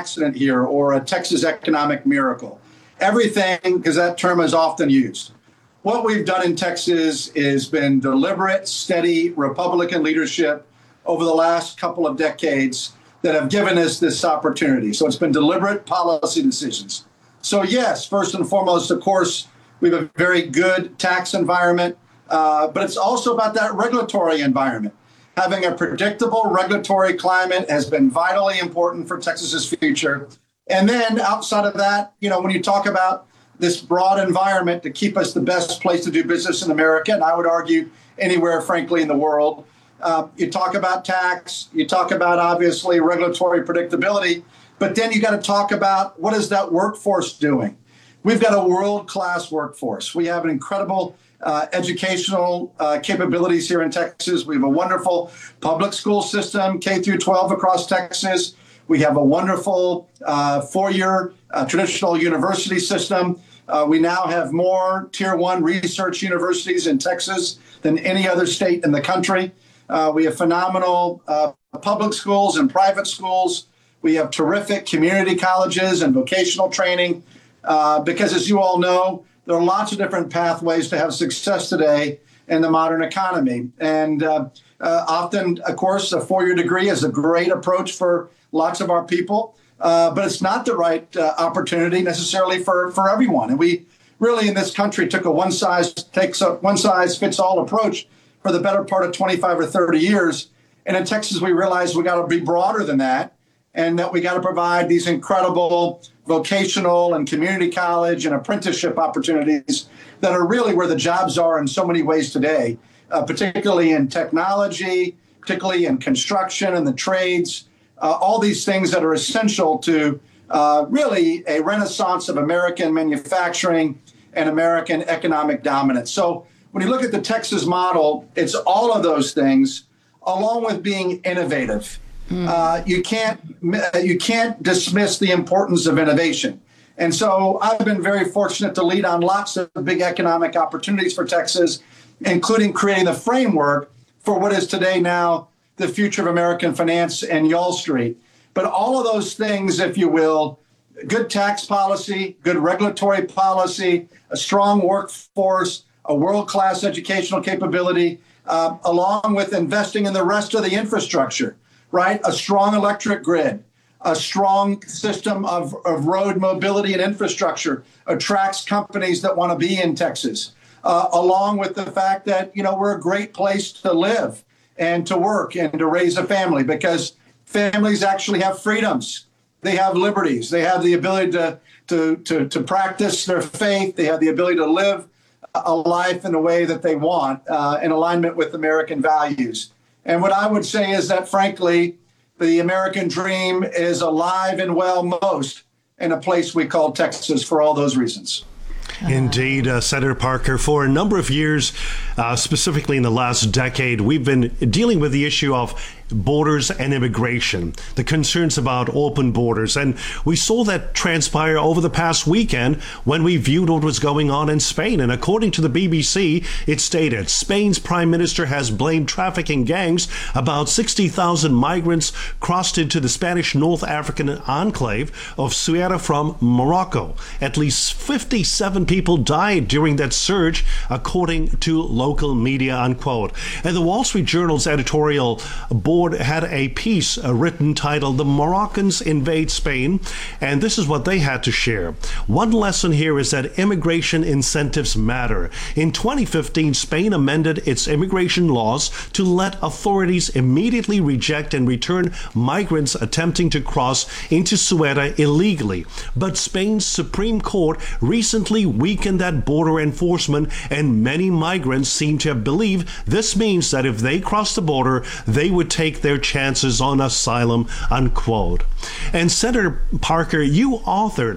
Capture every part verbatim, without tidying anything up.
accident here or a Texas economic miracle. Everything, because that term is often used. What we've done in Texas has been deliberate, steady Republican leadership over the last couple of decades that have given us this opportunity. So it's been deliberate policy decisions. So yes, first and foremost, of course, we have a very good tax environment, uh, but it's also about that regulatory environment. Having a predictable regulatory climate has been vitally important for Texas's future. And then outside of that, you know, when you talk about this broad environment to keep us the best place to do business in America, and I would argue anywhere, frankly, in the world, uh, you talk about tax, you talk about, obviously, regulatory predictability, but then you got to talk about what is that workforce doing? We've got a world-class workforce. We have an incredible uh, educational uh, capabilities here in Texas. We have a wonderful public school system, K through twelve across Texas. We have a wonderful uh, four-year uh, traditional university system. Uh, we now have more tier one research universities in Texas than any other state in the country. Uh, we have phenomenal uh, public schools and private schools. We have terrific community colleges and vocational training uh, because, as you all know, there are lots of different pathways to have success today in the modern economy. And uh, uh, often, of course, a four-year degree is a great approach for lots of our people, uh, but it's not the right uh, opportunity necessarily for, for everyone. And we really in this country took a one size takes a one size fits all approach for the better part of twenty-five or thirty years. And in Texas, we realized we got to be broader than that, and that we got to provide these incredible vocational and community college and apprenticeship opportunities that are really where the jobs are in so many ways today, uh, particularly in technology, particularly in construction and the trades. Uh, all these things that are essential to uh, really a renaissance of American manufacturing and American economic dominance. So when you look at the Texas model, it's all of those things, along with being innovative. Mm. Uh, you can't you can't dismiss the importance of innovation. And so I've been very fortunate to lead on lots of big economic opportunities for Texas, including creating the framework for what is today now the future of American finance and Wall Street. But all of those things, if you will, good tax policy, good regulatory policy, a strong workforce, a world-class educational capability, uh, along with investing in the rest of the infrastructure, right? A strong electric grid, a strong system of, of road mobility and infrastructure attracts companies that want to be in Texas, uh, along with the fact that, you know, we're a great place to live and to work and to raise a family, because families actually have freedoms. They have liberties. They have the ability to, to, to, to practice their faith. They have the ability to live a life in a way that they want, uh, in alignment with American values. And what I would say is that, frankly, the American dream is alive and well most in a place we call Texas for all those reasons. Indeed, uh, Senator Parker, for a number of years, uh, specifically in the last decade, we've been dealing with the issue of borders and immigration, the concerns about open borders. And we saw that transpire over the past weekend when we viewed what was going on in Spain. And according to the B B C, it stated Spain's prime minister has blamed trafficking gangs. About sixty thousand migrants crossed into the Spanish North African enclave of Ceuta from Morocco. At least fifty-seven people died during that surge, according to local media, unquote. And the Wall Street Journal's editorial board had a piece uh, written titled "The Moroccans Invade Spain," and this is what they had to share. One lesson here is that immigration incentives matter. In twenty fifteen, Spain amended its immigration laws to let authorities immediately reject and return migrants attempting to cross into Ceuta illegally. But Spain's Supreme Court recently weakened that border enforcement, and many migrants seem to believe this means that if they cross the border, they would take their chances on asylum, unquote. And Senator Parker, you authored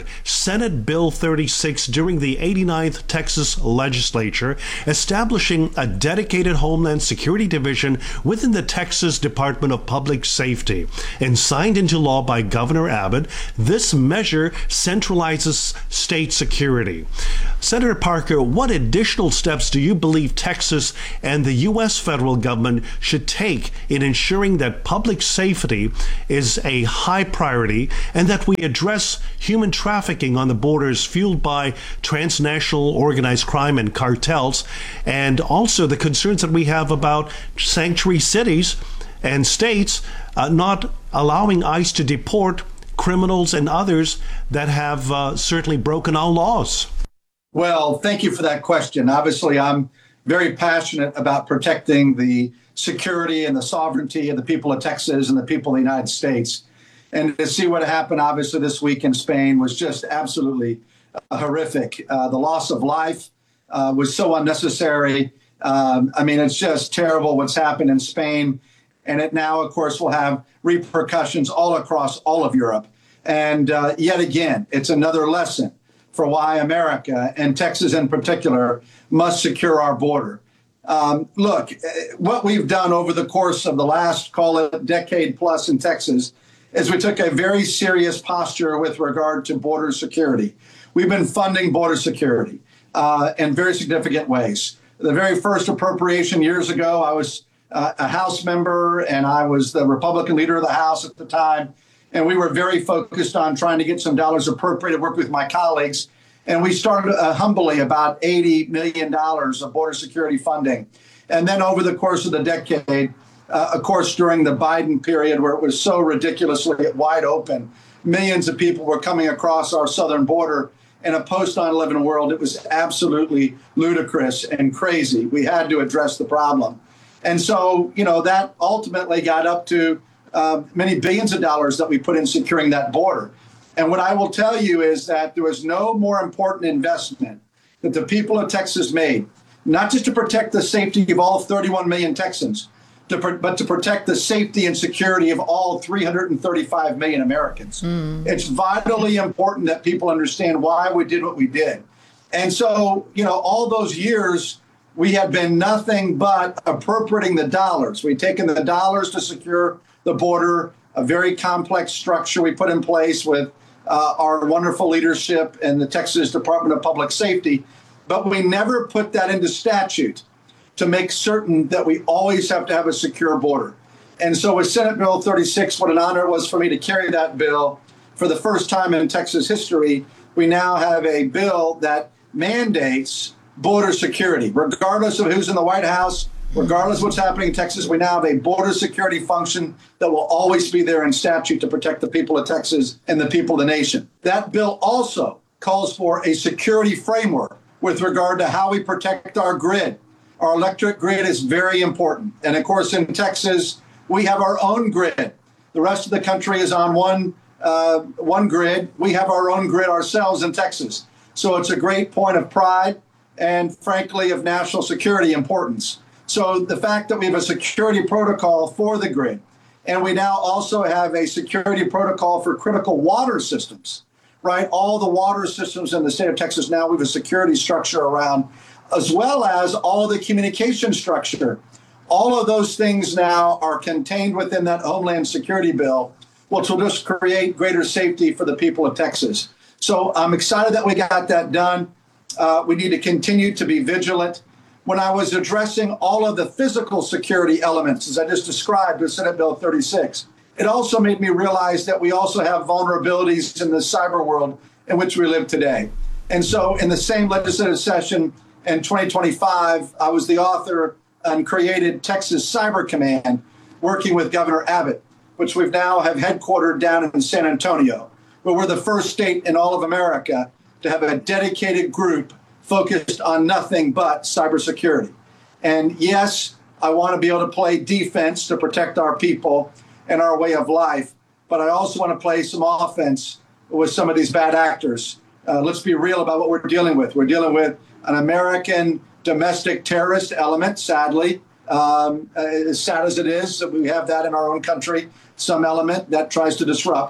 Senate Bill thirty-six during the eighty-ninth Texas legislature, establishing a dedicated Homeland Security Division within the Texas Department of Public Safety. And signed into law by Governor Abbott, this measure centralizes state security. Senator Parker, what additional steps do you believe Texas and the U S federal government should take in ensuring that public safety is a high priority and that we address human trafficking on the borders fueled by transnational organized crime and cartels, and also the concerns that we have about sanctuary cities and states uh, not allowing ICE to deport criminals and others that have uh, certainly broken our laws? Well, thank you for that question. Obviously, I'm very passionate about protecting the security and the sovereignty of the people of Texas and the people of the United States. And to see what happened, obviously, this week in Spain was just absolutely uh, horrific. Uh, the loss of life uh, was so unnecessary. Um, I mean, it's just terrible what's happened in Spain. And it now, of course, will have repercussions all across all of Europe. And uh, yet again, it's another lesson for why America, and Texas in particular, must secure our border. Um, look, what we've done over the course of the last, call it, decade plus in Texas, is we took a very serious posture with regard to border security. We've been funding border security uh, in very significant ways. The very first appropriation years ago, I was uh, a House member and I was the Republican leader of the House at the time. And we were very focused on trying to get some dollars appropriated, work with my colleagues. And we started uh, humbly about eighty million dollars of border security funding. And then over the course of the decade, uh, of course, during the Biden period where it was so ridiculously wide open, millions of people were coming across our southern border. In a post nine eleven world, it was absolutely ludicrous and crazy. We had to address the problem. And so, you know, that ultimately got up to uh, many billions of dollars that we put in securing that border. And what I will tell you is that there was no more important investment that the people of Texas made, not just to protect the safety of all thirty-one million Texans, to, but to protect the safety and security of all three hundred thirty-five million Americans. Mm. It's vitally important that people understand why we did what we did. And so, you know, all those years, we have been nothing but appropriating the dollars. We've taken the dollars to secure the border, a very complex structure we put in place with uh, our wonderful leadership in the Texas Department of Public Safety, but we never put that into statute to make certain that we always have to have a secure border. And so with Senate Bill thirty-six, what an honor it was for me to carry that bill. For the first time in Texas history, we now have a bill that mandates border security. Regardless of who's in the White House, regardless of what's happening in Texas, we now have a border security function that will always be there in statute to protect the people of Texas and the people of the nation. That bill also calls for a security framework with regard to how we protect our grid. Our electric grid is very important. And of course, in Texas, we have our own grid. The rest of the country is on one, uh, one grid. We have our own grid ourselves in Texas. So it's a great point of pride and, frankly, of national security importance. So the fact that we have a security protocol for the grid, and we now also have a security protocol for critical water systems, right? All the water systems in the state of Texas now, we have a security structure around, as well as all the communication structure. All of those things now are contained within that Homeland Security bill, which will just create greater safety for the people of Texas. So I'm excited that we got that done. Uh, we need to continue to be vigilant. When I was addressing all of the physical security elements, as I just described with Senate Bill thirty-six, it also made me realize that we also have vulnerabilities in the cyber world in which we live today. And so in the same legislative session in twenty twenty-five, I was the author and created Texas Cyber Command, working with Governor Abbott, which we've now have headquartered down in San Antonio, where we're the first state in all of America to have a dedicated group focused on nothing but cybersecurity. And yes, I want to be able to play defense to protect our people and our way of life, but I also want to play some offense with some of these bad actors. Uh, let's be real about what we're dealing with. We're dealing with an American domestic terrorist element, sadly. Um, as sad as it is, we have that in our own country, some element that tries to disrupt.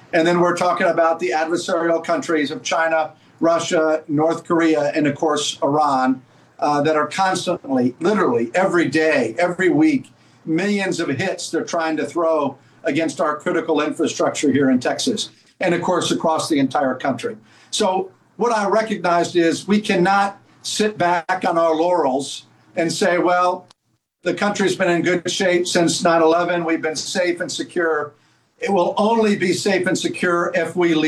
And then we're talking about the adversarial countries of China, Russia, North Korea, and of course, Iran, uh, that are constantly, literally every day, every week, millions of hits they're trying to throw against our critical infrastructure here in Texas, and of course, across the entire country. So what I recognized is we cannot sit back on our laurels and say, well, the country's been in good shape since nine eleven. We've been safe and secure. It will only be safe and secure if we lead.